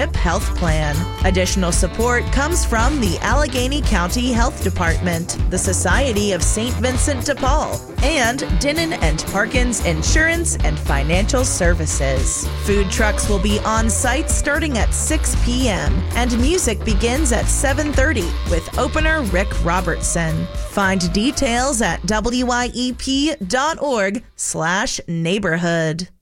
Health Plan. Additional support comes from the Allegheny County Health Department, the Society of St. Vincent de Paul, and Denon and Parkins Insurance and Financial Services. Food trucks will be on site starting at 6 p.m. and music begins at 7:30 with opener Rick Robertson. Find details at wyep.org/neighborhood.